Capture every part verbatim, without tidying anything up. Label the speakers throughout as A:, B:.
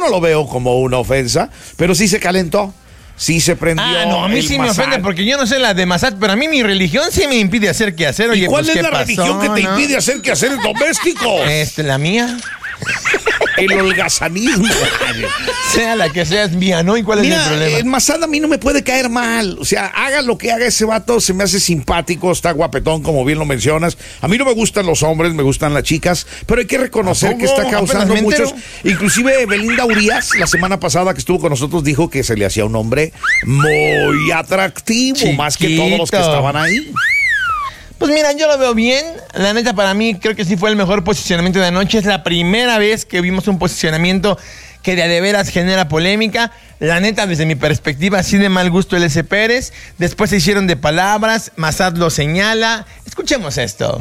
A: no lo veo como una ofensa, pero sí se calentó. Sí se prendió.
B: Ah, no, a mí sí me ofende porque yo no sé la de Massad, pero a mí mi religión sí me impide hacer qué hacer. Oye,
A: ¿y cuál
B: pues,
A: es la
B: pasó,
A: religión que te
B: ¿no?
A: impide hacer quehaceres domésticos?
B: Este, la mía.
A: El holgazanismo.
B: Sea la que sea, es mía, ¿no? ¿Y cuál
A: Mira,
B: es el problema?
A: el Massad a mí no me puede caer mal. O sea, haga lo que haga ese vato, se me hace simpático, está guapetón, como bien lo mencionas. A mí no me gustan los hombres, me gustan las chicas, pero hay que reconocer que está causando muchos. Inclusive Belinda Urias, la semana pasada que estuvo con nosotros, dijo que se le hacía un hombre muy atractivo, chiquito, más que todos los que estaban ahí.
B: Pues mira, yo lo veo bien. La neta, para mí, creo que sí fue el mejor posicionamiento de anoche. Es la primera vez que vimos un posicionamiento que de a de veras genera polémica. La neta, desde mi perspectiva, sí de mal gusto el S. Pérez. Después se hicieron de palabras. Massad lo señala. Escuchemos esto.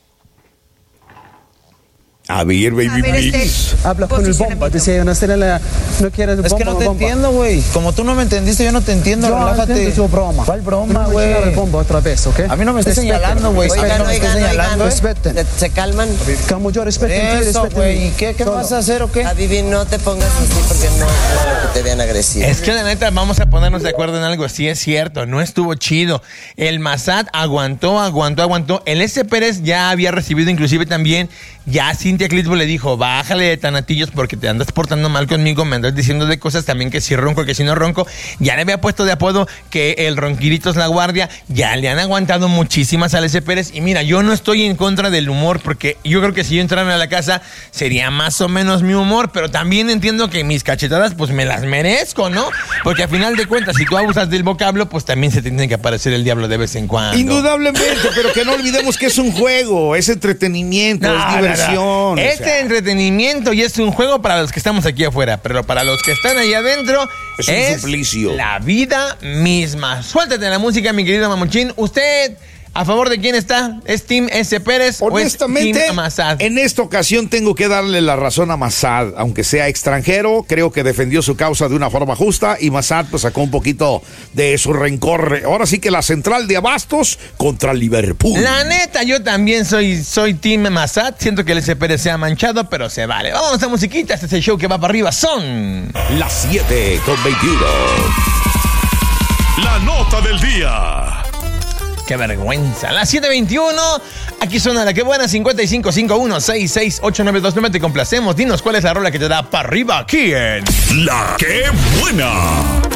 A: A ver, baby,
C: A ver, este,
D: Habla con el bomba, dice, no, la, no quieres
E: Es
D: bomba,
E: que no te
D: bomba.
E: entiendo, güey. Como tú no me entendiste, yo no te entiendo.
D: Yo
E: Relájate.
D: entiendo tu broma.
E: ¿Cuál broma,
D: No me
E: güey?
D: menciones el bomba otra vez, ¿ok?
E: A mí no me estés
D: Respeten.
E: señalando, güey. A mí
C: Oigan,
E: no me estés
C: oigan,
E: señalando,
C: oigan.
E: ¿eh?
D: Respeten.
C: ¿Se calman?
D: Como yo respeto,
E: Eso, güey. ¿Y qué, qué vas a hacer o qué?
C: A Vivi, no te pongas así porque no quiero que te vean agresivo.
B: Es que la neta, vamos a ponernos de acuerdo en algo. Sí es cierto, no estuvo chido. El Massad aguantó, aguantó, aguantó. El S. Pérez ya había recibido inclusive también, ya Cintia Clitbo le dijo, bájale de tanatillos porque te andas portando mal conmigo, me andas diciendo de cosas también que si ronco, que si no ronco. Ya le había puesto de apodo que el ronquirito es la guardia. Ya le han aguantado muchísimas al S. Pérez. Y mira, yo no estoy en contra del humor porque yo creo que si yo entrara a la casa sería más o menos mi humor, pero también entiendo que mis cachetadas pues me las merezco, ¿no? Porque a final de cuentas, si tú abusas del vocablo, pues también se te tiene que aparecer el diablo de vez en cuando.
A: Indudablemente, pero que no olvidemos que es un juego, es entretenimiento,
B: No,
A: es
B: no, no.
A: diversión.
B: Este
A: o sea,
B: entretenimiento y es un juego para los que estamos aquí afuera, pero para los que están allá adentro
A: Es un
B: es
A: suplicio.
B: la vida misma. Suéltate la música, mi querido Mamuchín. ¿Usted a favor de quién está? ¿Es Team S. Pérez
A: honestamente,
B: o es Team Massad?
A: en esta ocasión tengo que darle la razón a Massad, aunque sea extranjero, creo que defendió su causa de una forma justa y Massad pues sacó un poquito de su rencor. Ahora sí que la central de abastos contra Liverpool.
B: La neta, yo también soy, soy Team Massad. Siento que el S. Pérez se ha manchado, pero se vale. Vamos a musiquita, este es el show que va para arriba. Son
A: las siete con veintiuno.
F: La nota del día.
B: ¡Qué vergüenza! Las siete veintiuno, aquí suena la que buena, cincuenta y cinco, cincuenta y uno, sesenta y seis, ochenta y nueve veintinueve, te complacemos. Dinos cuál es la rola que te da para arriba aquí en
F: La que buena.